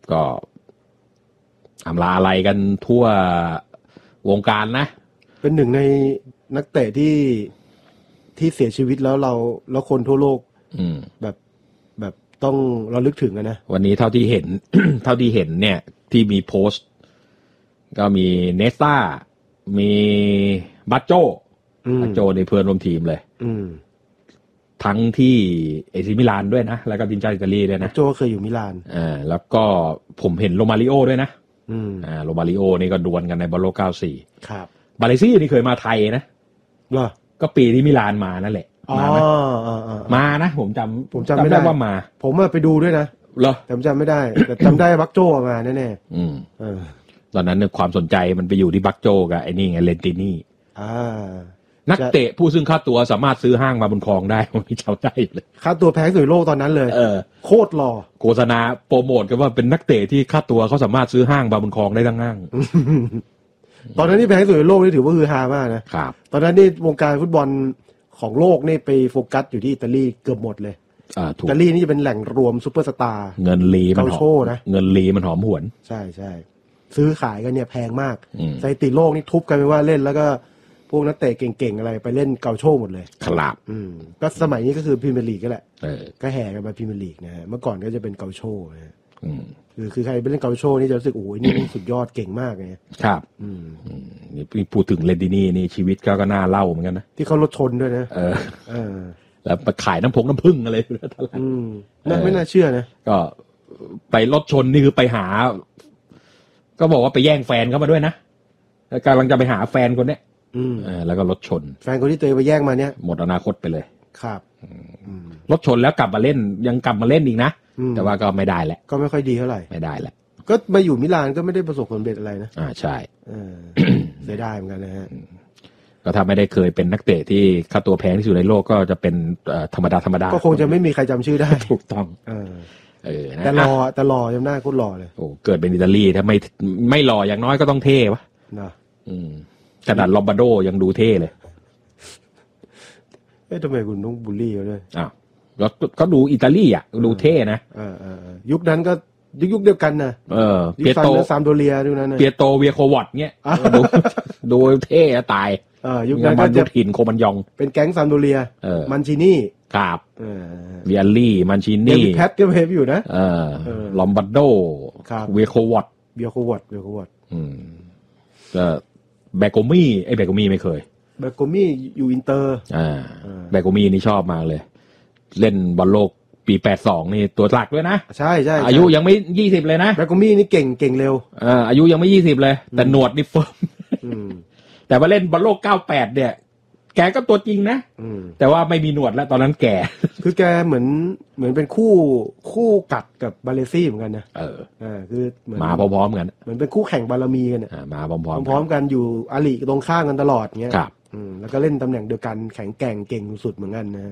ก็อำลาอะไรกันทั่ววงการนะเป็นหนึ่งในนักเตะที่เสียชีวิตแล้วคนทั่วโลกแบบต้องระลึกถึงนะวันนี้เท่าที่เห็น เท่าที่เห็นเนี่ยที่มีโพสต์ก็มีเนสต้ามีบัตโจในเพื่อนร่วมทีมเลยทั้งที่เอซิมิลานด้วยนะแล้วก็ทีมชาติอิตาลีด้วยนะบัตโจเคยอยู่มิลานแล้วก็ผมเห็นโรมาริโอด้วยนะโรมาริโอนี่ก็ดวลกันในบอลโลก94 ครับบาเลซี่นี่เคยมาไทยนะก็ปีที่มิลานมานั่นแหละมานะผมจำไม่ได้ว่ามาผมไปดูด้วยนะเหรอแต่จำไม่ได้แต่จำได้บักโจมาแน่ๆตอนนั้นเนี่ยความสนใจมันไปอยู่ที่บักโจกับไอ้นี่ไงเลนตินี่นักเตะผู้ซึ่งค่าตัวสามารถซื้อห้างมาบนคลองได้ผมจำได้เลยค่าตัวแพงสุดในโลกตอนนั้นเลยโคตรหล่อโฆษณาโปรโมทกันว่าเป็นนักเตะที่ค่าตัวเขาสามารถซื้อห้างมาบนคลองได้ทั้งห้างตอนนั้นนี่แพงสุดในโลกนี่ถือว่าฮือฮามากนะครับตอนนั้นนี่วงการฟุตบอลของโลกนี่ไปโฟกัสอยู่ที่อิตาลีเกือบหมดเลยอิตาลีนี่จะเป็นแหล่งรวมซุปเปอร์สตาร์เงินลีมันหอมนะเงินลีมันหอมหวนใช่ใช่ซื้อขายกันเนี่ยแพงมากสถิติโลกนี่ทุบกันไปว่าเล่นแล้วก็พวกนักเตะเก่งๆอะไรไปเล่นเกาโชหมดเลยครับก็สมัยนี้ก็คือพรีเมียร์ลีกก็แหละก็แห่กันมาพรีเมียร์ลีกนะฮะเมื่อก่อนก็จะเป็นเกาโชนะฮะคือใครไปเล่นเกาโชนี่จะรู้สึกโอ้ยนี่สุดยอดเก่งมากเลยครับนี่พูดถึงเลนดินี่ชีวิตก็น่าเล่าเหมือนกันนะที่เขารถชนด้วยนะแล้วไปขายน้ำพึ่งอะไรนั่นไม่น่าเชื่อนะก็ไปรถชนนี่คือไปหาก็บอกว่าไปแย่งแฟนเขามาด้วยนะกำลังจะไปหาแฟนคนเนี้ยแล้วก็รถชนแฟนคนที่ตัวเองไปแย่งมาเนี่ยหมดอนาคตไปเลยครับรถชนแล้วกลับมาเล่นยังกลับมาเล่นอีกนะแต่ว่าก็ไม่ได้แหละก็ไม่ค่อยดีเท่าไหร่ไม่ได้แหละก็มาอยู่มิลานก็ไม่ได้ประสบผลสำเร็จอะไรนะใช่เสียดายเหมือนกันนะฮะก็ถ้าไม่ได้เคยเป็นนักเตะที่ค่าตัวแพงที่สุดในโลกก็จะเป็นธรรมดาก็คงจะไม่มีใครจำชื่อได้ถูกต้องแต่รอจำได้โคตรหล่อเลยโอ้เกิดเป็นอิตาลีถ้าไม่หล่ออย่างน้อยก็ต้องเท่ปะนะขนาดลอมบาโดยังดูเท่เลยทำไมคุณต้องบูลลี่เขาด้วยก็ดูอิตาลีอ่ะดูเท่นะยุคนั้นก็ยุคเดียวกันนะเปียโตซามโดเรียดูนั้นเปียโตเวียโควอตเงี้ยดูเท่ตายยุคนั้นก็จะถิ่นโคมันยองเป็นแก๊งซามโดเรียมันชินี่ครับเวียลลี่มันชินี่แพทก็เพย์อยู่นะลอมบาโดเวียโควอตก็แบโกมี่แบโกมี่ไม่เคยแบโกมี่อยู่อินเตอร์แบโกมี่นี่ชอบมากเลยเล่นบอลโลกปี82นี่ตัวหลักด้วยนะใช่อายุยังไม่20เลยนะแบโกมี่นี่เก่งเร็วอายุยังไม่20เลยแต่หนวดนี่เฟิร์มแต่ว่าเล่นบอลโลก98เนี่ยแกก็ตัวจริงนะแต่ว่าไม่มีหนวดแล้วตอนนั้นแก่คือแกเหมือนเป็นคู่กัดกับบาเลซี่เหมือนกันนะคือมาพร้อมๆกันเหมือนเป็นคู่แข่งบารมีกันมาพร้อมกันอยู่อาลีตรงข้ามกันตลอดเงี้ยแล้วก็เล่นตำแหน่งเดียวกันแข็งแกร่งเก่งสุดเหมือนกันนะ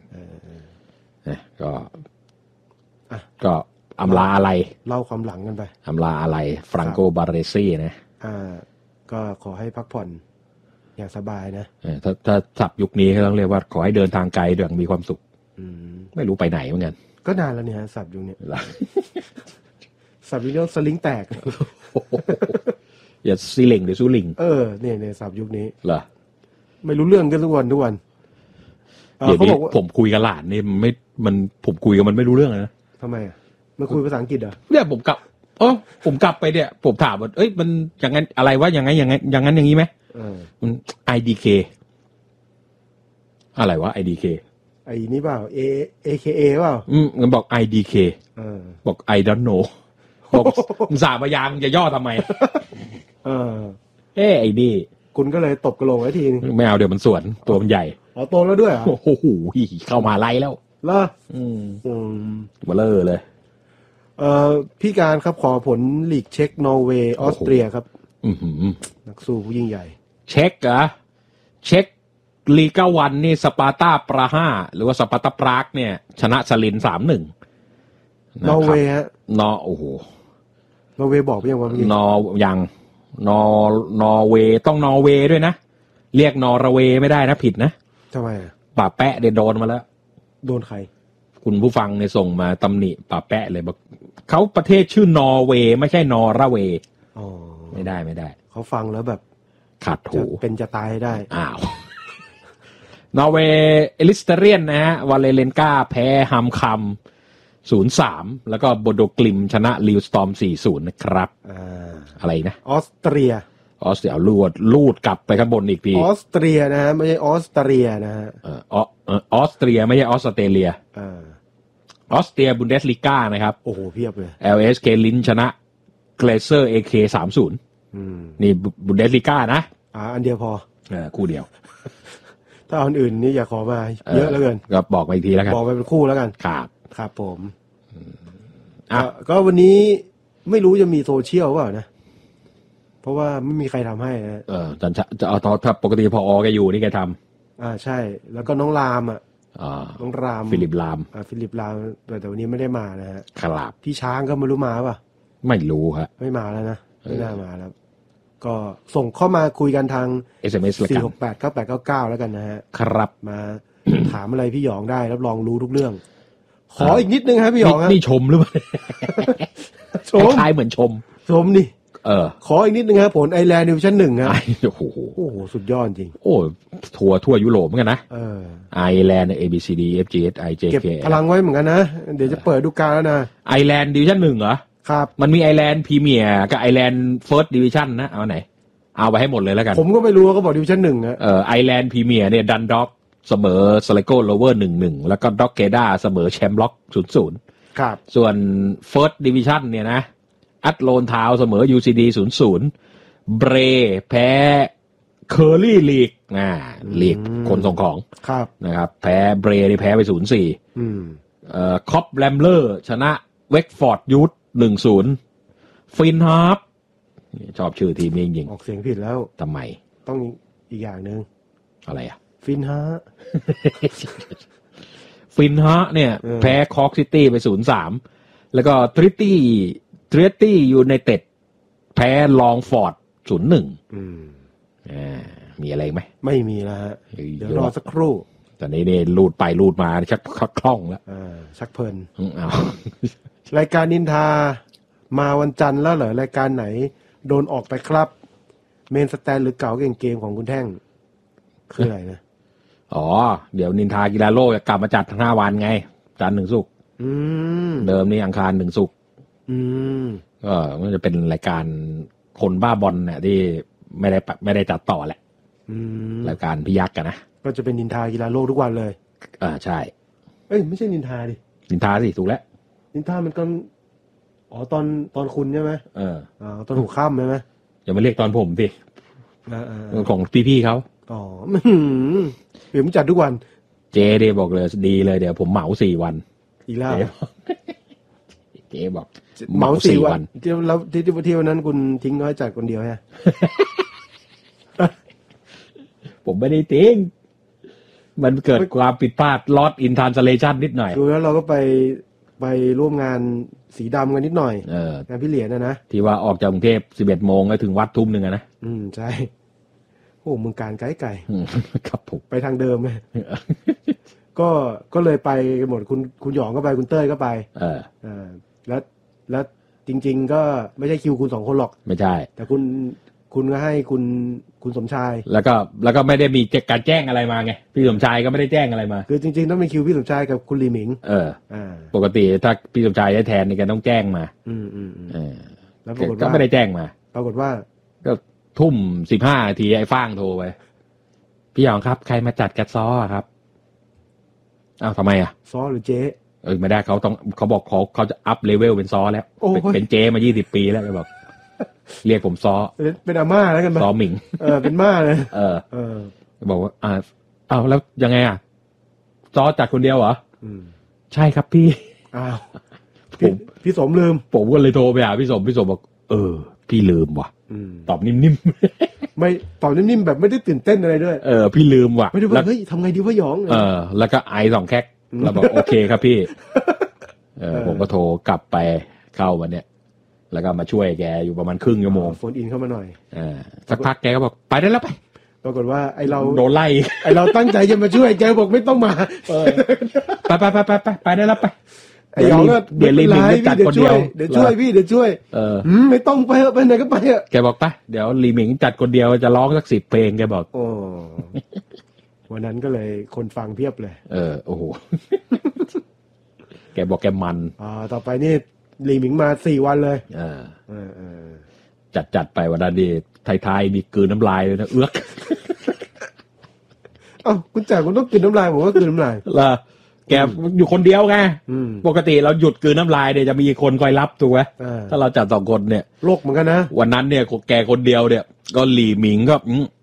ก็อำลาอะไรเล่าความหลังกันไปอำลาอะไรฟรังโกบาเรซี่นะก็ขอให้พักผ่อนอย่างสบายนะถ้าศัพท์ยุคนี้เขาต้องเรียกว่าขอให้เดินทางไกลอย่างมีความสุขไม่รู้ไปไหนเหมือนกันก็นานแล้วเนี่ยศัพท์ยุคนี้ศัพท์ยุคนี้สลิงแตกอย่าซีลิงหรือซูลิงเนี่ยศัพท์ยุคนี้เหรอไม่รู้เรื่องกันทุกวันเดี๋ยวนี้ผมคุยกับหลานนี่ผมคุยกับมันไม่รู้เรื่องนะทำไมมันคุยภาษาอังกฤษเหรอเนี่ยผมกลับไปเนี่ยผมถามว่ามันอย่างนั้นอะไรวะอย่างนั้นอย่างนี้ไหมมัน IDK อะไรวะ IDK ไอ้นี่เปล่า AKA เปล่ามันบอก IDK บอก I don't know บอกสาบยางจะย่อทำไมไอ้นี่คุณก็เลยตบกระโหลกไว้ทีนึงไม่เอาเดี๋ยวมันสวนตัวมันใหญ่โตแล้วด้วยเหรอโอ้โหเข้ามาไล่แล้วเหรอเบลอเลยพี่การครับขอผลลีกเช็กนอร์เวย์ออสเตรียครับนักสู้ผู้ยิ่งใหญ่เช็กลีกวันนี่สปาร์ตาปราห้าหรือว่าสปาร์ตาปรากเนี่ยชนะสลิน 3-1 นอร์เวย์ฮะโอ้โหนอร์เวย์บอกยังว่ายังนอร์เวย์ต้องนอร์เวย์ด้วยนะเรียกนอร์เวย์ไม่ได้นะผิดนะทำไมป่าแปะเดี๋ยวโดนมาแล้วโดนใครคุณผู้ฟังเนี่ยส่งมาตำหนิป่าแปะเลยบอกเขาประเทศชื่อนอร์เวย์ไม่ใช่นอร์เวย์ไม่ได้เขาฟังแล้วแบบขาดหูเป็นจะตายได้อ้าวนอร์เวย์เอลิสเตเรียนนะฮะวาเลเลนกาแพ้ฮัมคัม 0-3 แล้วก็โบโดกลิมชนะลิวสตอร์ม 4-0 นะครับอะไรนะออสเตรียลูดกลับไปข้างบนอีกทีออสเตรียนะฮะไม่ใช่ออสเตรียนะฮะออสเตรียไม่ใช่ออสเตรเลียออสเตรียบุนเดสลีกานะครับโอ้โหเพียบเลย LS เคลินชนะเกรเซอร์ AK 3-0นี่บุนเดสลีกานะอันเดียวพอคู่เดียวถ้าอันอื่นนี่อย่าขอมาเยอะแล้วเกินก็บอกไปอีกทีแล้วกันบอกไปเป็นคู่แล้วกันครับผมก็วันนี้ไม่รู้จะมีโซเชียลเปล่านะเพราะว่าไม่มีใครทำให้นะจะเอาถ้าปกติพอแกอยู่นี่แกทำใช่แล้วก็น้องรามน้องรามฟิลิปรามแต่วันนี้ไม่ได้มานะฮะครับพี่ช้างก็ไม่รู้มาป่ะไม่รู้ครับไม่มาแล้วนะไม่น่ามาแล้วก็ส่งเข้ามาคุยกันทาง SMS ละกัน 4689899แล้วกันนะฮะครับมาถามอะไรพี่หยองได้รับรองรู้ทุกเรื่องขออีกนิดนึงครับพี่หยองนี่ชมหรือเปล่าชมคล้ายเหมือนชมดิขออีกนิดนึงครับผลไอร์แลนด์ดิวิชั่น1ครับโอ้โหสุดยอดจริงโอ้ทั่วยุโรปเหมือนกันนะไอร์แลนด์ ABCD FGH IJK เก็บพลังไว้เหมือนกันนะเดี๋ยวจะเปิดดูการแล้วนะไอร์แลนด์ดิวิชั่น1เหรอครับมันมีไอร์แลนด์พรีเมียร์กับไอร์แลนด์เฟิร์สดิวิชั่นนะเอาไหนเอาไปให้หมดเลยแล้วกันผมก็ไม่รู้เขาบอกดิวิชั่น1นะไอร์แลนด์พรีเมียร์เนี่ยดันด็อกเสมอสไลโก้โลเวอร์ 1-1 แล้วก็ด็อกเกด้าเสมอแชมป์ล็อก 0-0 ครับส่วนเฟิร์สดิวิชั่นเนี่ยนะอัตโลนทาวเสมอ UCD 0-0 เบรแพ้เคอร์ลี่ลีกลีกคนส่งของนะครับแพ้เบรนี่แพ้ไป 0-4 คอปแรมเลอร์ชนะเวกฟอร์ดยูท 1-0 ฟินฮาร์ปชอบชื่อทีมนี้จริงๆออกเสียงผิดแล้วทำไมต้องอีกอย่างนึงอะไรอ่ะฟินฮาฟินฮาเนี่ยแพ้คอร์กซิตี้ไป 0-3 แล้วก็ทริตตี้ยูไนเต็ดแพ้ลองฟอร์ด 0-1มีอะไรไหมไม่มีแล้วฮะเดี๋ยวรอสักครู่ตอนนี้เนี่ยลูดไปลูดมาชักคล่องแล้วชักเพลินรายการนินทามาวันจันทร์แล้วเหรอรายการไหนโดนออกไปครับเมนสแตนหรือเก่าเก่งเกมของคุณแท่งคืออะไรนะเดี๋ยวนินทากีฬาโลกจะกลับมาจัดทั้ง5 วันไงจันทร์ถึงศุกร์เดิมนี่อังคารถึงศุกร์ก็มันจะเป็นรายการคนบ้าบอลเนี่ยที่ไม่ได้จัดต่อแหละรายการพิยักกันนะก็จะเป็นนินทากีฬาโลกทุกวันเลยใช่ไม่ใช่นินทาดินินทาสิถูกแล้วนินทามันก็ตอนคุณใช่ไหมตอนหัวค่ำใช่ไหมอย่ามาเรียกตอนผมสิของพี่ๆเขาเดี๋ยวมึงจัดทุกวันเจเดบอกเลยดีเลยเดี๋ยวผมเหมา4 วันอีกแล้วเจบอกเหมา4 วันแล้วที่วันนั้นคุณทิ้งน้อยจัดคนเดียวฮะผมไม่ได้ทิ้งมันเกิดความผิดพลาด lost in translation นิดหน่อยดูแล้วเราก็ไปร่วมงานสีดำกันนิดหน่อยงานพี่เหรียญนะที่ว่าออกจากกรุงเทพ 11 โมงแล้วถึงวัดทุ่ม 1นะใช่โอ้เมืองการไกลๆครับผมไปทางเดิมเลยก็เลยไปกันหมดคุณหยองก็ไปคุณเต้ยก็ไปแล้วจริงๆก็ไม่ใช่คิวคุณ2 คนหรอกไม่ใช่แต่คุณก็ให้คุณสมชายแล้วก็ไม่ได้มีการแจ้งอะไรมาไงพี่สมชายก็ไม่ได้แจ้งอะไรมาคือจริงๆต้องเป็นคิวพี่สมชายกับคุณลีหมิงปกติถ้าพี่สมชายจะแทนนี่แกต้องแจ้งมาแล้วปรากฏว่าก็ไม่ได้แจ้งมาปรากฏว่าก็ทุ่ม 15 นาทีไอ้ฟ้างโทรไปพี่หยองครับใครมาจัดแกซ้อครับทำไมซ้อหรือเจ๊ไม่ได้เขาบอกเขาจะอัพเลเวลเป็นซ้อแล้วเป็นเจ๊มา20 ปีแล้วเขาบอกเรียกผมซ้อเป็นอาม่าแล้วกันซ้อหมิงเป็นม่าเลยบอกว่าแล้วยังไงซ้อจัดคนเดียวเหรอใช่ครับพี่พี่สมลืมผมก็เลยโทรไปหาพี่สมบอกพี่ลืมว่ะตอบนิ่มๆไม่ตอบนิ่มๆแบบไม่ได้ตื่นเต้นอะไรด้วยพี่ลืมว่ะไม่ได้ว่าเฮ้ยทำไงดีวะหยองแล้วก็ไอ2 แคกแล้วบอกโอเคครับพี่ผมก็โทรกลับไปเข้าวันเนี้ยแล้วก็มาช่วยแกอยู่ประมาณครึ่งชั่วโมงโฟนอินเข้ามาหน่อยสักพักแกก็บอกไปได้แล้วไปปรากฏว่าไอเราโดนไล่ไอเราตั้งใจจะมาช่วยแกบอกไม่ต้องมาไปได้แล้วไปไอ้ยองก็เดี๋ยวลีมิงก็จัดคนเดียวเดี๋ยวช่วยไม่ต้องไปไปไหนก็ไปอ่ะแกบอกปะเดี๋ยวลีมิงจัดคนเดียวจะร้องสัก10 เพลงแกบอกโอ้วันนั้นก็เลยคนฟังเพียบเลยโอ้โหแกบอกแกมันต่อไปนี่ลีมิงมา4 วันเลยจัดไปวันนั้นดีท้ายๆมีกลืนน้ำลายเลยนะเอื้อกคุณแจกคุณต้องกินน้ำลายผมก็กินน้ำลายล่ะแกอยู่คนเดียวไงปกติเราหยุดกลืนน้ำลายเนี่ยจะมีคนคอยรับถูกไหมถ้าเราจัด2 คนเนี่ยโลกเหมือนกันนะวันนั้นเนี่ยแกคนเดียวเนี่ยก็หลีหมิงก็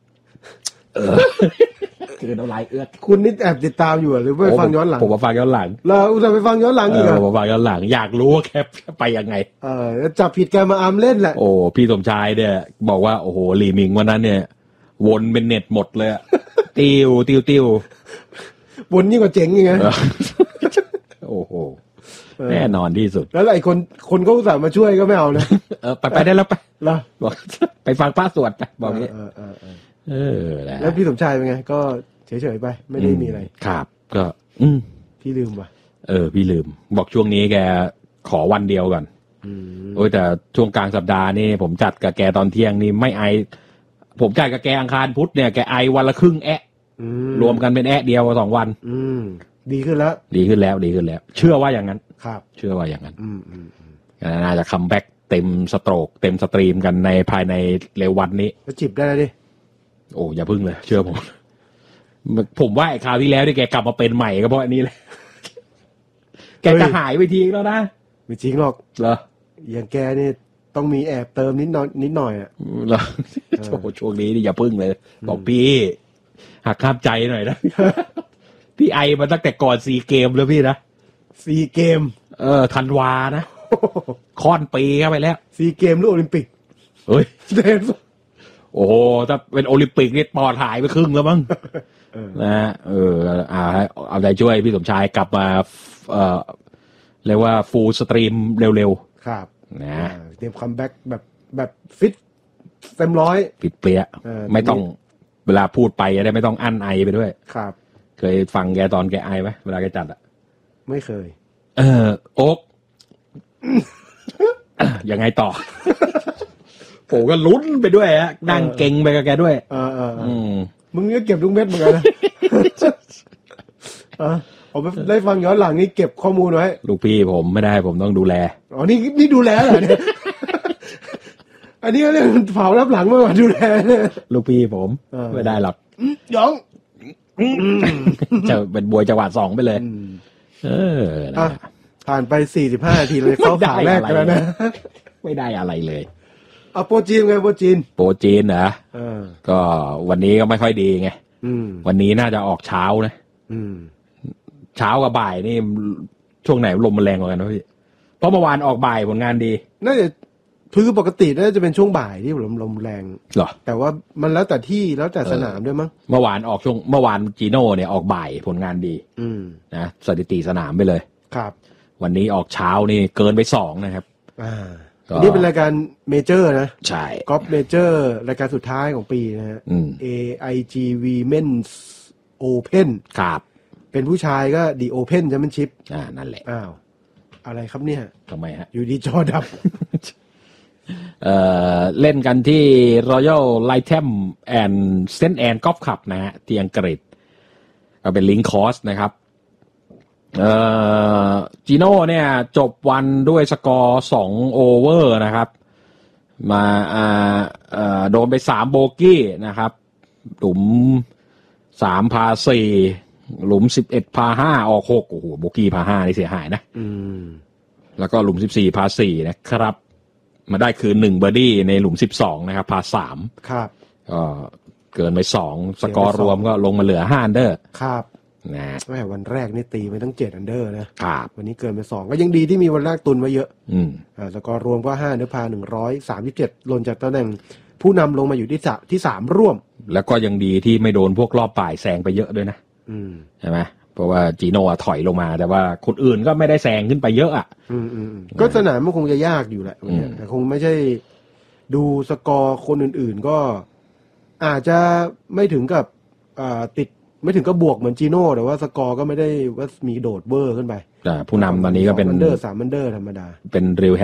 กลืนน้ำลายเอื้อกคุณนี่แอบติดตามอยู่หรือไปฟังย้อนหลังผมมาฟังย้อนหลังเราจะไปฟังย้อนหลังอีกผมฟังย้อนหลังอยากรู้ว่าแกไปยังไงจับผิดแกมาอามเล่นแหละโอ้พี่สมชายเนี่ยบอกว่าโอ้โหหลีหมิงวันนั้นเนี่ยวนเป็นเน็ตหมดเลยติววนยิ่งกว่าเจ๋งยังไงโอ้โหแน่นอนที่สุดแล้วไอ้คนเขาอุตส่าห์มาช่วยก็ไม่เอานะไปได้แล้วไปแล้วบอกไปฟังพระสวดไปบอกนี้แล้วพี่สมชายเป็นไงก็เฉยๆไปไม่ได้มีอะไรครับก็พี่ลืมว่ะพี่ลืมบอกช่วงนี้แกขอวันเดียวก่อนโอ้ยแต่ช่วงกลางสัปดาห์นี่ผมจัดกับแกตอนเที่ยงนี่ไม่ไอผมจัดกับแกอังคารพุธเนี่ยแกไอวันละครึ่งรวมกันเป็นเดียว2 วันดีขึ้นแล้วเชื่อว่าอย่างนั้นครับเชื่อว่าอย่างนั้นน่าจะคัมแบ็กเต็มสโตรกเต็มสตรีมกันในภายในเร็ววันนี้แล้วจิบได้ดิโอ้อย่าพึ่งเลยเชื่อผมว่าไอ้คราวที่แล้วที่แกกลับมาเป็นใหม่ก็เพราะอันนี้เลยแกจะหายไปทีแล้วนะไม่จริงหรอกเหรออย่างแกนี่ต้องมีแอบเติมนิดหน่อยอ่ะเหรอช่วงนี้นี่อย่าพึ่งเลยบอกพี่หักข้ามใจหน่อยนะพี่ไอมาตั้งแต่ก่อน4 เกมแล้วพี่นะ 4 เกมธันวานะค่อนปีเข้าไปแล้ว 4 เกมหรือโอลิมปิกเฮ้ยโอ้โหถ้าเป็นโอลิมปิกนี่ปอดหายไปครึ่งแล้วมั้งนะเอาใจช่วยพี่สมชายกลับมาเรียกว่าฟูลสตรีมเร็วๆครับนะเตรียมคัมแบ็กแบบฟิตเต็มร้อยฟิตเปรี้ยไม่ต้องเวลาพูดไปจะได้ไม่ต้องอั้นไอไปด้วยครับเคยฟังแกตอนแกไอไหมเวลาแกจัดไม่เคยโอ๊กยังไงต่อผมก็ลุ้นไปด้วยฮะนั่งเก่งไปกับแกด้วยมึงก็เก็บทุกเม็ดเหมือนกันนะผมได้ฟังย้อนหลังนี่เก็บข้อมูลไว้ลูกพี่ผมไม่ได้ผมต้องดูแลนี่ดูแลเหรอเนี่ยอันนี้ก็เรื่องเผารับหลังมากกว่าดูแลเนี่ยลูกพี่ผมไม่ได้หรอกย้องจะเป็นบวยจังหวะ2ไปเลยผ่านไป45 นาทีเลยเข้าข่าวแรกแล้วนะไม่ได้อะไรเลยโปรจีนไงโปรจีนเหรอก็วันนี้ก็ไม่ค่อยดีไงวันนี้น่าจะออกเช้านะเช้ากับบ่ายนี่ช่วงไหนลมมันแรงกว่ากันนะพี่เพราะเมื่อวานออกบ่ายผลงานดีน่าจะคือปกติน่าจะเป็นช่วงบ่ายที่ลมแรงเหรอแต่ว่ามันแล้วแต่ที่แล้วแต่สนามด้วยมั้งเมื่อวานจีโน่เนี่ยออกบ่ายผลงานดีนะสถิติสนามไปเลยครับวันนี้ออกเช้านี่เกินไป2นะครับนี่เป็นรายการเมเจอร์นะใช่กอล์ฟเมเจอร์รายการสุดท้ายของปีนะฮะ AIG Women's Open ครับเป็นผู้ชายก็ The Open Championship นั่นแหละอะไรครับเนี่ยทำไมฮะอยู่ดีจอดับเล่นกันที่ Royal Lytham and St Anne Golf Club นะฮะที่อังกฤษก็เป็นลิงค์คอร์สนะครับจีโน่เนี่ยจบวันด้วยสกอร์2โอเวอร์นะครับมาโดนไป3โบกี้นะครับหลุม3พา4หลุม11พา5ออก6โอ้โหโบกี้พา5นี่เสียหายนะแล้วก็หลุม14พา4นะครับมาได้คือ1เบอร์ดี้ในหลุม12นะครับพา3 ครับก็เกินไป2สกอร์รวมก็ลงมาเหลือ5อันเดอร์ครับนะแม่วันแรกนี่ตีไปตั้ง7อันเดอร์นะครับวันนี้เกินไป2ก็ยังดีที่มีวันแรกตุนไว้เยอะสกอร์รวมก็5อันเดอร์พา137หล่นจากตำแหน่งผู้นำลงมาอยู่ที่3ร่วมแล้วก็ยังดีที่ไม่โดนพวกรอบป่ายแซงไปเยอะด้วยนะใช่ไหมเพราะว่าจีโน่ถอยลงมาแต่ว่าคนอื่นก็ไม่ได้แซงขึ้นไปเยอะก็สนามมันคงจะยากอยู่แหละแต่คงไม่ใช่ดูสกอร์คนอื่นๆก็อาจจะไม่ถึงกับติดไม่ถึงก็บวกเหมือนจีโน่แต่ว่าสกอร์ก็ไม่ได้ว่ามีโดดเวอร์ขึ้นไปผู้นำตอนนี้ก็เป็น 2 อันเดอร์ 3 อันเดอร์ธรรมดาเป็นริวแฮ